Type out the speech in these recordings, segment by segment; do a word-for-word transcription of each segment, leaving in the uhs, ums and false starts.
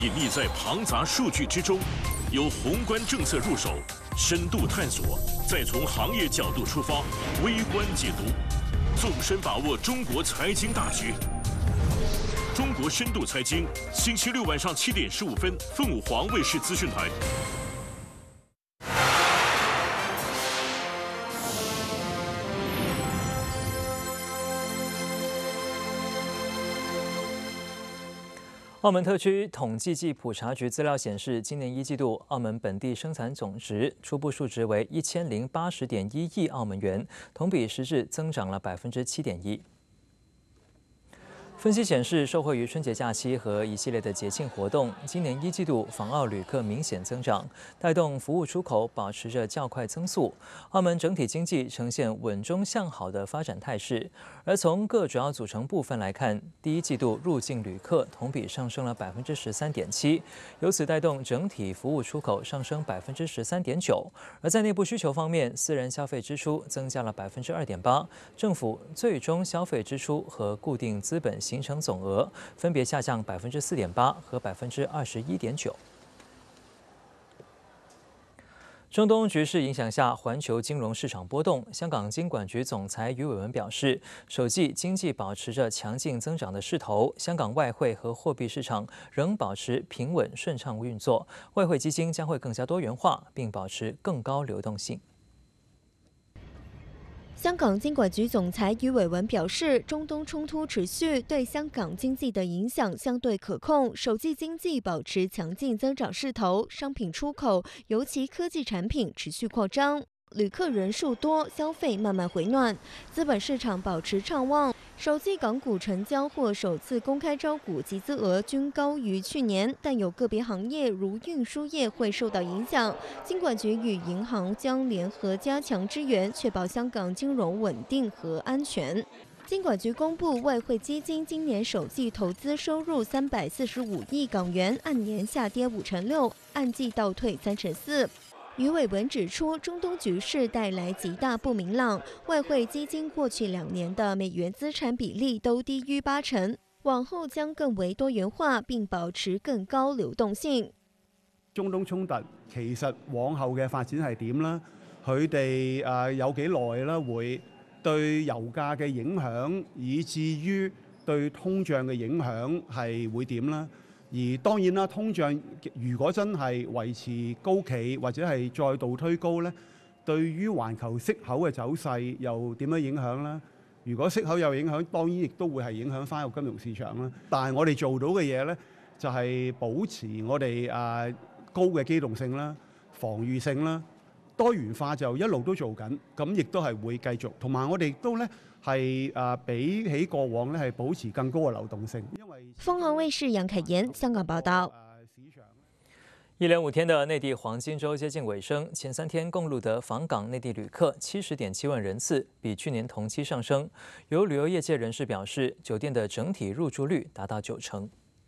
隐匿在庞杂数据之中，由宏观政策入手，深度探索，再从行业角度出发，微观解读，纵深把握中国财经大局。中国深度财经，星期六晚上七点十五分，凤舞凰卫视资讯台。 澳门特区统计暨普查局资料显示，今年一季度澳门本地生产总值初步数值为一千零八十点一亿澳门元，同比实质增长了百分之七点一。分析显示，受惠于春节假期和一系列的节庆活动，今年一季度访澳旅客明显增长，带动服务出口保持着较快增速。澳门整体经济呈现稳中向好的发展态势。而从各主要组成部分来看，第一季度入境旅客同比上升了百分之十三点七，由此带动整体服务出口上升百分之十三点九。而在内部需求方面，私人消费支出增加了百分之二点八，政府最终消费支出和固定资本形成总额分别下降百分之四点八和百分之二十一点九。中东局势影响下，环球金融市场波动。香港金管局总裁余伟文表示，首季经济保持着强劲增长的势头，香港外汇和货币市场仍保持平稳顺畅运作，外汇基金将会更加多元化，并保持更高流动性。 香港金管局总裁余伟文表示，中东冲突持续，对香港经济的影响相对可控，首季经济保持强劲增长势头，商品出口，尤其科技产品持续扩张，旅客人数多，消费慢慢回暖，资本市场保持畅旺。首季港股成交或首次公开招股集资额均高于去年，但有个别行业如运输业会受到影响。金管局与银行将联合加强支援，确保香港金融稳定和安全。金管局公布，外汇基金今年首季投资收入三百四十五亿港元，按年下跌五成六，按季倒退三成四。余伟文指出，中东局势带来极大不明朗，外汇基金过去两年的美元資產比例都低於八成，往後將更為多元化，並保持更高流動性。 中東衝突其實往後嘅發展係點啦？佢哋誒有幾耐啦？會對油價嘅影響，以至於對通脹嘅影響係會點啦？而當然啦，通脹如果真係維持高企或者係再度推高咧，對於環球息口嘅走勢又點樣影響咧？如果息口有影響，當然亦都會係影響翻個金融市場啦。但係我哋做到嘅嘢咧，就係保持我哋誒高嘅機動性啦、防禦性啦、多元化就一路都做緊，咁亦都係會繼續。同埋我哋都咧。係誒比起過往咧，係保持更高嘅流動性。因為鳳凰衛視楊凱妍香港報道。 一連五天的內地黃金週接近尾聲，前三天共錄得訪港內地旅客七十點七萬人次，比去年同期上升。有旅遊業界人士表示，酒店的整體入住率達到九成。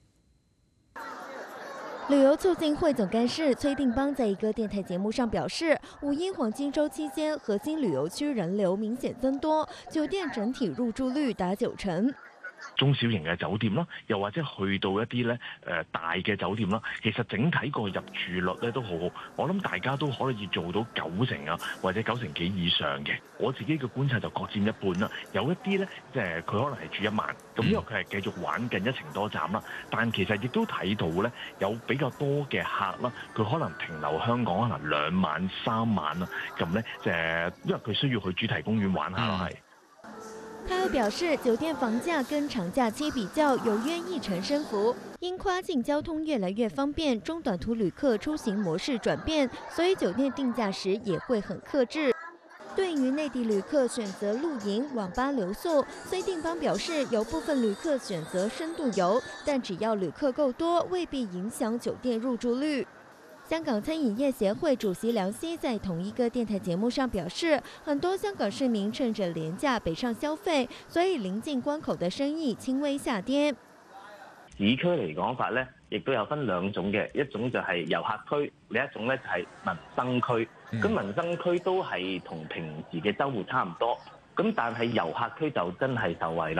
旅遊促進會總幹事崔定邦在一個電台節目上表示，五一黃金週期間核心旅遊區人流明顯增多，酒店整體入住率達九成。 中小型嘅酒店啦，又或者去到一啲咧誒大嘅酒店啦，其實整體個入住率咧都好好，我諗大家都可以做到九成啊，或者九成幾以上嘅。我自己嘅觀察就各佔一半啦。有一啲咧，即係佢可能係住一晚，咁因為佢係繼續玩緊一程多站啦，但其實亦都睇到咧有比較多嘅客啦，佢可能停留香港可能兩晚三晚啦，咁咧即係因為佢需要去主題公園玩下咯，係。 他又表示，酒店房價跟長假期比較有約一成升幅，因跨境交通越來越方便，中短途旅客出行模式轉變，所以酒店定價時也會很克制。對於內地旅客選擇露營、網吧留宿，崔定邦表示，有部分旅客選擇深度遊，但只要旅客夠多，未必影響酒店入住率。香港餐飲業協會主席梁希在同一個電台節目上表示，很多香港市民趁着廉價北上消費，所以臨近關口的生意輕微下跌。 市區嚟講法咧，亦都有分兩種嘅，一種就係遊客區，另一種咧就係民生區。咁、嗯、民生區都係同平時嘅週末差唔多，咁但係遊客區就真係受惠啦。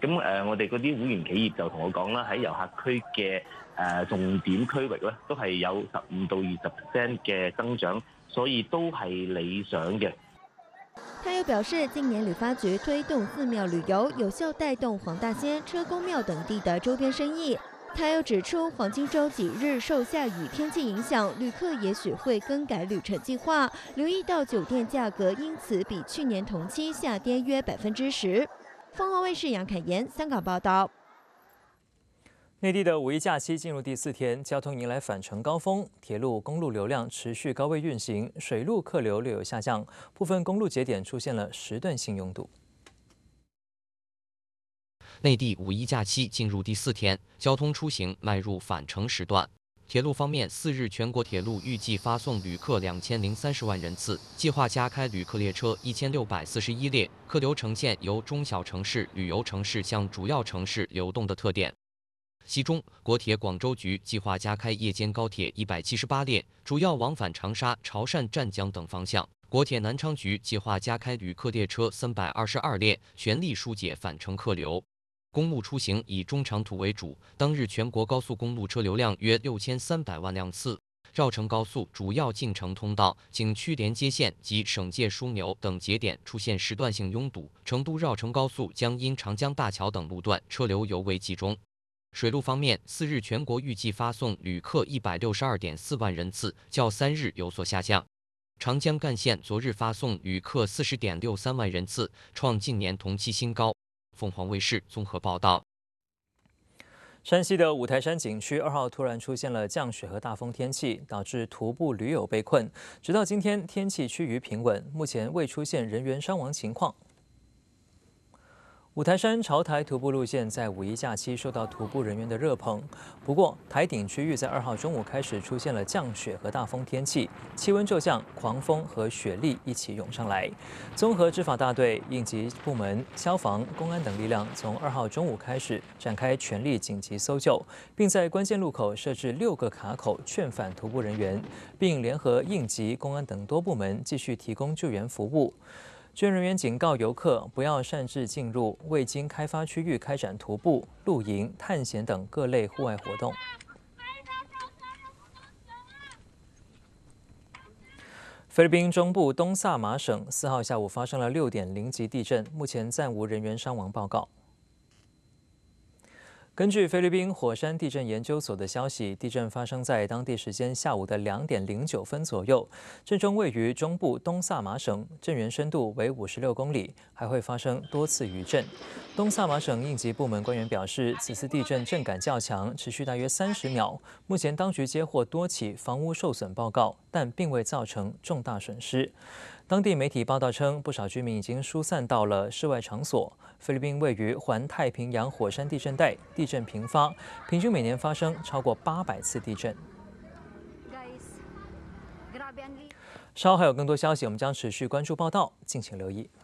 咁誒、呃，我哋嗰啲會員企業就同我講啦，喺遊客區嘅誒重點區域咧，都係有十五到二十 percent 嘅增長，所以都係理想嘅。 他又表示，今年旅发局推动寺庙旅游，有效带动黄大仙、车公庙等地的周边生意。他又指出，黄金周几日受下雨天气影响，旅客也许会更改旅程计划，留意到酒店价格因此比去年同期下跌约百分之十。凤凰卫视杨凯妍香港报道。 内地的五一假期进入第四天，交通迎来返程高峰，铁路、公路流量持续高位运行，水路客流略有下降，部分公路节点出现了时段性拥堵。 内地五一假期进入第四天，交通出行迈入返程时段。铁路方面，四日全国铁路预计发送旅客两千零三十万人次，计划加开旅客列车一千六百四十一列，客流呈现由中小城市、旅游城市向主要城市流动的特点。其中，国铁广州局计划加开夜间高铁一百七十八列，主要往返长沙、潮汕、湛江等方向。国铁南昌局计划加开旅客列车三百二十二列，全力疏解返程客流。公路出行以中长途为主，当日全国高速公路车流量约六千三百万辆次。绕城高速主要进城通道、景区连接线及省界枢纽等节点出现时段性拥堵，成都绕城高速将因长江大桥等路段车流尤为集中。水路方面，四日全国预计发送旅客一百六十二点四万人次，较三日有所下降。长江干线昨日发送旅客四十点六三万人次，创近年同期新高。凤凰卫视综合报道。 山西的五台山景区二号突然出现了降雪和大风天气，导致徒步驴友被困。直到今天，天气趋于平稳，目前未出现人员伤亡情况。五台山潮台徒步路线在五一假期受到徒步人员的热捧，不过台顶区域在二号中午开始出现了降雪和大风天气，气温骤降，狂风和雪粒一起涌上来。综合执法大队、应急部门、消防、公安等力量从二号中午开始展开全力紧急搜救，并在关键路口设置六个卡口劝返徒步人员，并联合应急、公安等多部门继续提供救援服务。救援人员警告游客不要擅自进入未经开发区域开展徒步、露营、探险等各类户外活动。菲律宾中部东萨马省四号下午发生了六点零级地震，目前暂无人员伤亡报告。根据菲律宾火山地震研究所的消息，地震发生在当地时间下午的两点零九分左右，震中位于中部东萨马省，震源深度为五十六公里，还会发生多次余震。东萨马省应急部门官员表示，此次地震震感较强，持续大约三十秒。目前当局接获多起房屋受损报告，但并未造成重大损失。当地媒体报道称，不少居民已经疏散到了室外场所。菲律宾位于环太平洋火山地震带，地震频发，平均每年发生超过八百次地震。稍后还有更多消息，我们将持续关注报道，敬请留意。